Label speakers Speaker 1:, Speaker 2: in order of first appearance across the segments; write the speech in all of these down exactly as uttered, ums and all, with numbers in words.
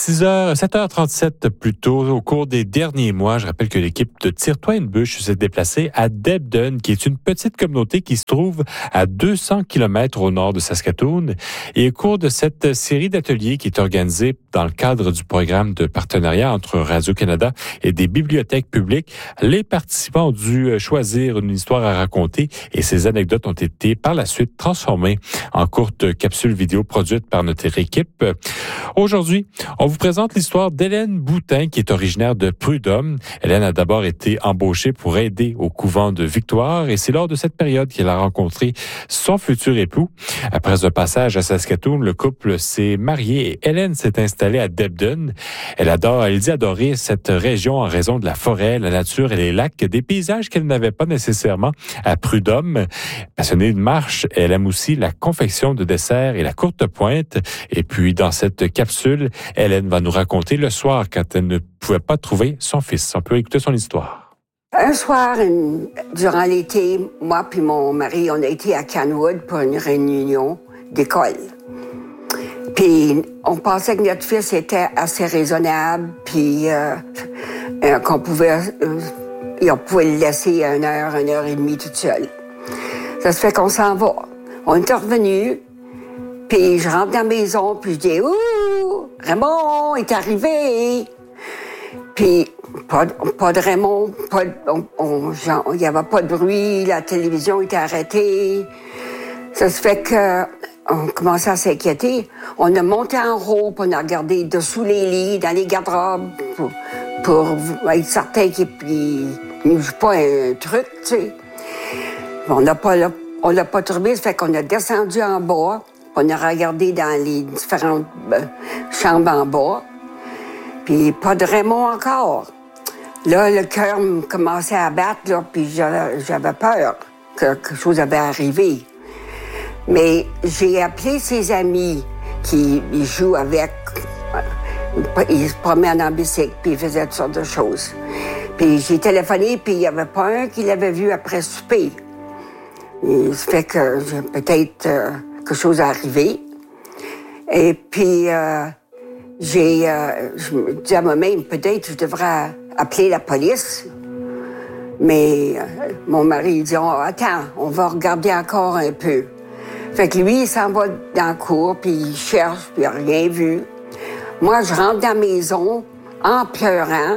Speaker 1: six heures, sept heures trente-sept plus tôt, au cours des derniers mois, je rappelle que l'équipe de Tire-toi une bûche s'est déplacée à Debden, qui est une petite communauté qui se trouve à deux cents kilomètres au nord de Saskatoon. Et au cours de cette série d'ateliers qui est organisée dans le cadre du programme de partenariat entre Radio-Canada et des bibliothèques publiques, les participants ont dû choisir une histoire à raconter et ces anecdotes ont été par la suite transformées en courtes capsules vidéo produites par notre équipe. Aujourd'hui, on vous présente l'histoire d'Hélène Boutin, qui est originaire de Prudhomme. Hélène a d'abord été embauchée pour aider au couvent de Victoire et c'est lors de cette période qu'elle a rencontré son futur époux. Après un passage à Saskatoon, le couple s'est marié et Hélène s'est installée à Debden. Elle adore, elle dit adorer cette région en raison de la forêt, la nature et les lacs, des paysages qu'elle n'avait pas nécessairement à Prudhomme. Passionnée de marche, elle aime aussi la confection de desserts et la courte pointe. Et puis, dans cette capsule, Hélène va nous raconter le soir quand elle ne pouvait pas trouver son fils. On peut écouter son histoire.
Speaker 2: Un soir, une, durant l'été, moi puis mon mari, on a été à Canwood pour une réunion d'école. Puis on pensait que notre fils était assez raisonnable, puis euh, euh, qu'on pouvait, euh, on pouvait le laisser à une heure, une heure et demie toute seule. Ça se fait qu'on s'en va. On est revenus, puis je rentre dans la maison, puis je dis « Ouh, Raymond est arrivé! » Puis pas, pas de Raymond, pas de, on, il n'y avait pas de bruit, la télévision était arrêtée. Ça se fait que on commençait à s'inquiéter. On a monté en haut, puis on a regardé dessous les lits, dans les garde-robes, pour, pour être certain qu'il ne joue pas un truc, tu sais. On n'a pas, on l'a pas trouvé, ça fait qu'on a descendu en bas, on a regardé dans les différentes euh, chambres en bas, puis pas de Raymond encore. Là, le cœur me commençait à battre, là, puis j'avais, j'avais peur que quelque chose avait arrivé. Mais j'ai appelé ses amis qui ils jouent avec, ils se promènent en bicycle, puis ils faisaient toutes sortes de choses. Puis j'ai téléphoné, puis il n'y avait pas un qui l'avait vu après souper. Et ça fait que peut-être euh, quelque chose est arrivé. Et puis euh, j'ai, euh, je me dis à moi-même, peut-être je devrais appeler la police. Mais euh, mon mari dit, oh, attends, on va regarder encore un peu. Fait que lui, il s'en va dans la cour, puis il cherche, puis il n'a rien vu. Moi, je rentre dans la maison en pleurant,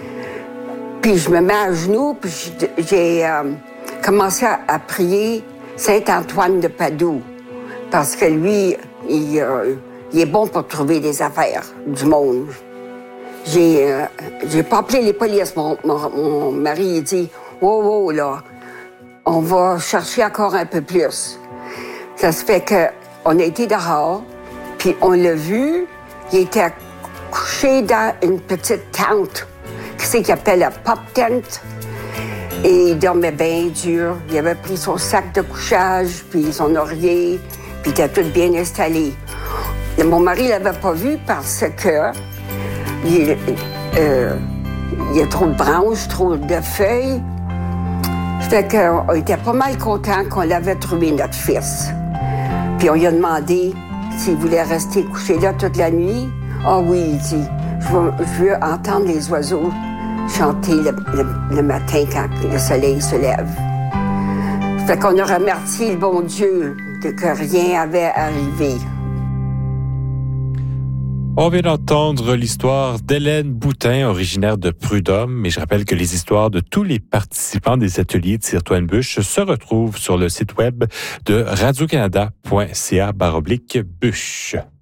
Speaker 2: puis je me mets à genoux, puis j'ai euh, commencé à, à prier Saint-Antoine de Padoue, parce que lui, il, euh, il est bon pour trouver des affaires du monde. J'ai, euh, j'ai pas appelé les polices. Mon, mon, mon mari, il dit, « Wow, wow, là, on va chercher encore un peu plus. » Ça se fait qu'on a été dehors, puis on l'a vu, il était couché dans une petite tente, qui c'est qu'il appelle la pop tent, et il dormait bien dur. Il avait pris son sac de couchage, puis son oreiller, puis il était tout bien installé. Mon mari l'avait pas vu parce que il, euh, il y a trop de branches, trop de feuilles. Ça fait qu'on était pas mal contents qu'on l'avait trouvé, notre fils. Puis on lui a demandé s'il voulait rester couché là toute la nuit. Ah oui, il dit, je veux, je veux entendre les oiseaux chanter le, le, le matin quand le soleil se lève. Fait qu'on a remercié le bon Dieu de que rien avait arrivé.
Speaker 1: On vient d'entendre l'histoire d'Hélène Boutin, originaire de Prudhomme. Et je rappelle que les histoires de tous les participants des ateliers Tire-toi une bûche se retrouvent sur le site web de radio canada point c a barre oblique bûche.